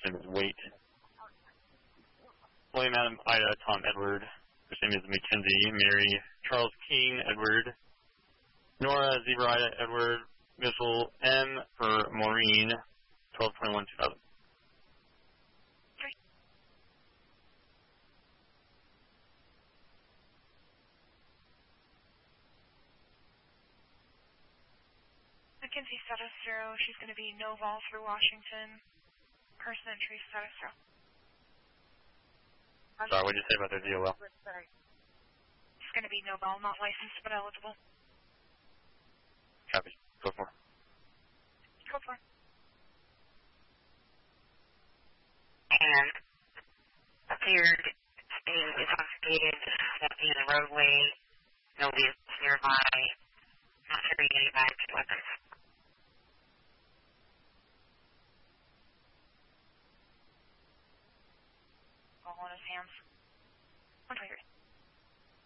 last name is Waite. William Adam Ida Tom Edward. First name is Mackenzie Mary Charles King Edward. Nora Zebra Ida Edward. Mitchell M for Maureen. 12/21/2000. Mackenzie status 0. She's going to be no vol through Washington. Person entry status 0. Sorry, what did you say about their DOL? It's going to be no vol, not licensed but eligible. Copy. Go for it. Go for it. And appeared being intoxicated, walking in the roadway, no vehicles nearby, not carrying any bags or weapons. All on his hands. 123.